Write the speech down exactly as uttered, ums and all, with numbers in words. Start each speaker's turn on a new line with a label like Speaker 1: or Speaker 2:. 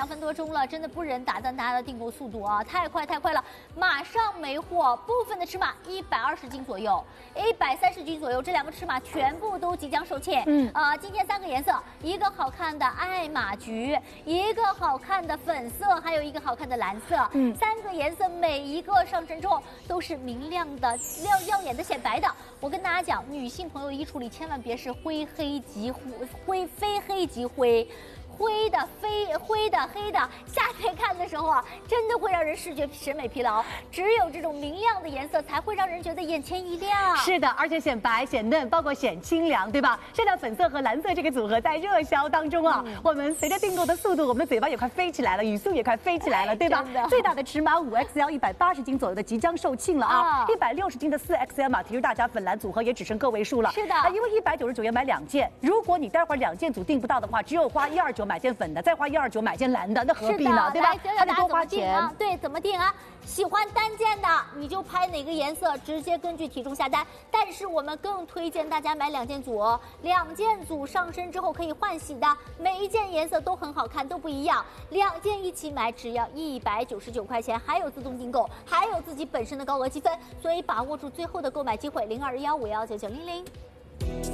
Speaker 1: 两分多钟了，真的不忍打断大家的订购速度啊，太快太快了，马上没货。部分的尺码一百二十斤左右，一百三十斤左右，这两个尺码全部都即将售罄。嗯，呃，今天三个颜色，一个好看的爱马橘，一个好看的粉色，还有一个好看的蓝色。嗯，三个颜色每一个上身之后都是明亮的、耀耀眼的显白的。我跟大家讲，女性朋友衣橱里千万别是灰黑即灰，灰非黑即灰。灰的、非灰的、黑的，夏天看的时候啊，真的会让人视觉审美疲劳。只有这种明亮的颜色，才会让人觉得眼前一亮。
Speaker 2: 是的，而且显白、显嫩，包括显清凉，对吧？现在粉色和蓝色这个组合在热销当中啊。嗯、我们随着订购的速度，我们的嘴巴也快飞起来了，语速也快飞起来了，对吧？最大的尺码五 X L 一百八十斤左右的即将售罄了啊！一百六十斤的四 X L 马蹄儿大家粉蓝组合也只剩个位数了。
Speaker 1: 是的，
Speaker 2: 啊，因为一百九十九元买两件，如果你待会儿两件组订不到的话，只有花一二九买件粉的，再花一二九买件蓝的，那何必呢？对吧？还得多花钱。
Speaker 1: 对，怎么定啊？喜欢单件的，你就拍哪个颜色，直接根据体重下单。但是我们更推荐大家买两件组哦，两件组上身之后可以换洗的，每一件颜色都很好看，都不一样。两件一起买只要一百九十九块钱，还有自动订购，还有自己本身的高额积分，所以把握住最后的购买机会，零二幺五幺九九零零。